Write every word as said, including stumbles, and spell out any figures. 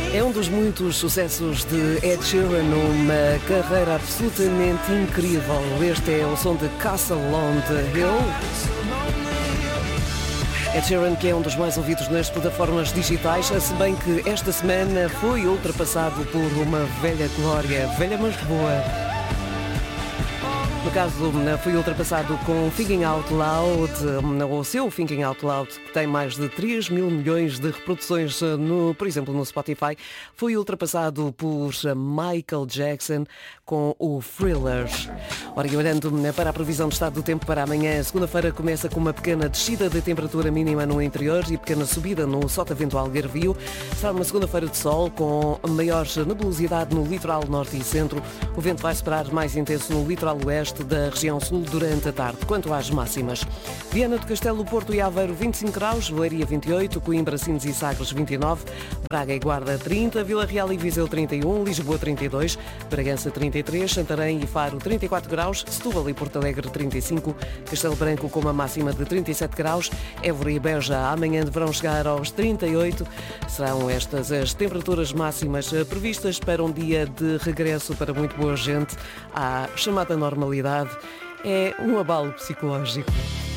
É um dos muitos sucessos de Ed Sheeran, uma carreira absolutamente incrível. Este é o som de Castle on the Hill. Ed Sheeran, que é um dos mais ouvidos nas plataformas digitais, se bem que esta semana foi ultrapassado por uma velha glória, velha mas boa. No caso, foi ultrapassado com Thinking Out Loud, o seu Thinking Out Loud, que tem mais de três mil milhões de reproduções, no, por exemplo, no Spotify. Foi ultrapassado por Michael Jackson com o Thriller. Ora, e olhando para a previsão do estado do tempo para amanhã, segunda-feira começa com uma pequena descida de temperatura mínima no interior e pequena subida no Sotavento Algarvio. Será uma segunda-feira de sol com maior nebulosidade no litoral norte e centro. O vento vai esperar mais intenso no litoral oeste da região sul durante a tarde. Quanto às máximas, Viana do Castelo, Porto e Aveiro vinte e cinco graus, Leiria vinte e oito, Coimbra, Sines e Sagres vinte e nove, Braga e Guarda trinta, Vila Real e Viseu trinta e um, Lisboa trinta e dois, Bragança trinta e três, Santarém e Faro trinta e quatro graus, Setúbal e Porto Alegre trinta e cinco, Castelo Branco com uma máxima de trinta e sete graus, Évora e Beja amanhã deverão chegar aos trinta e oito. Serão estas as temperaturas máximas previstas para um dia de regresso para muito boa gente à chamada normalidade. É um abalo psicológico.